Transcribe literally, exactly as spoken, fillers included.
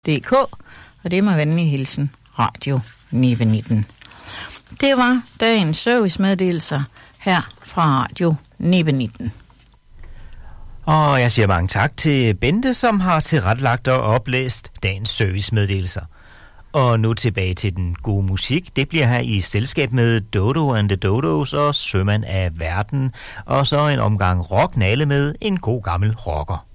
D K, og det er med venlig hilsen Radio ni nitten. Det var dagens servicemeddelelser her fra Radio ni nitten. Og jeg siger mange tak til Bente, som har tilrettelagt og oplæst dagens servicemeddelelser. Og nu tilbage til den gode musik. Det bliver her i selskab med Dodo and the Dodos og Sømand af Verden. Og så en omgang rocknale med en god gammel rocker.